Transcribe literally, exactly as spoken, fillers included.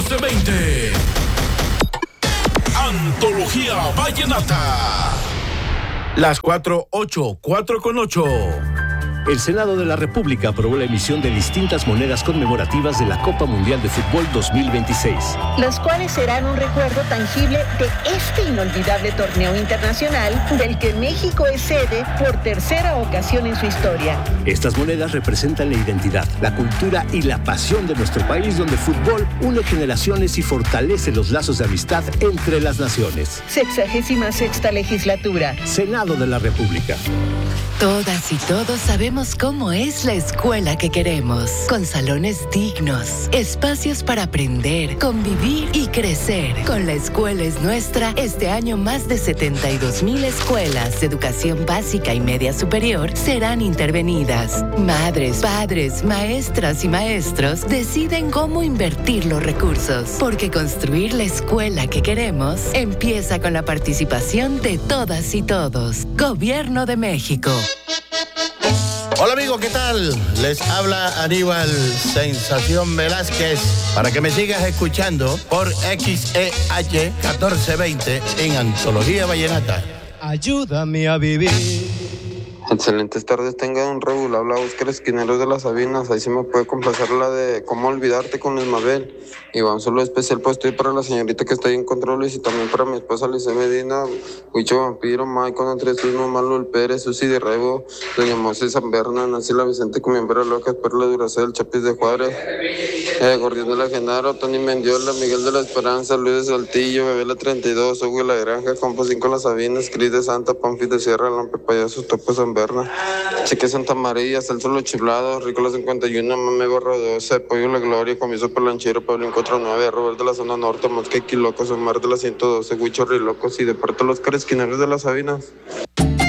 catorce veinte. Antología Vallenata. Las cuatro ocho, cuatro con ocho. El Senado de la República aprobó la emisión de distintas monedas conmemorativas de la Copa Mundial de Fútbol dos mil veintiséis. Las cuales serán un recuerdo tangible de este inolvidable torneo internacional del que México es sede por tercera ocasión en su historia. Estas monedas representan la identidad, la cultura y la pasión de nuestro país, donde el fútbol une generaciones y fortalece los lazos de amistad entre las naciones. Sexagésima sexta legislatura. Senado de la República. Todas y todos sabemos cómo es la escuela que queremos, con salones dignos, espacios para aprender, convivir y crecer. Con La Escuela es Nuestra, este año más de setenta y dos mil escuelas de educación básica y media superior serán intervenidas. Madres, padres, maestras y maestros deciden cómo invertir los recursos, porque construir la escuela que queremos empieza con la participación de todas y todos. Gobierno de México. Hola amigos, ¿qué tal? Les habla Aníbal Sensación Velázquez para que me sigas escuchando por X E H catorce veinte en Antología Vallenata. Ayúdame a vivir. Excelentes tardes, tengan un regular. Habla Oscar Esquineros de las Sabinas. Ahí sí me puede complacer la de Cómo Olvidarte con Luis Mabel. Y va un solo especial pues estoy para la señorita que está ahí en controles y también para mi esposa Lice Medina, Huicho Vampiro, Maicon Andrés Uno, Manuel Pérez, Susi de Rebo, Doña Moses San Berna, Nancy La Vicente Cumiembra Locas, Perla Duracel, Chapis de Juárez, eh, Gordión de la Genaro, Tony Mendiola, Miguel de la Esperanza, Luis de Saltillo, Bebé la treinta y dos, Hugo de la Granja, Compo cinco Las Sabinas, Cris de Santa, Panfis de Sierra, Lampe Payasos, Topo San Berna, Chique Santa María, Celso Los Chiflados, Rícola cincuenta y uno, Mame Barra doce, Pollo La Gloria, Comiso Pelanchero, Pablín cuatro nueve, Robert de la Zona Norte, Mosquequi Locos, Omar de la ciento doce, Huicho Rilocos y de parte los Oscar Esquineros de las Sabinas.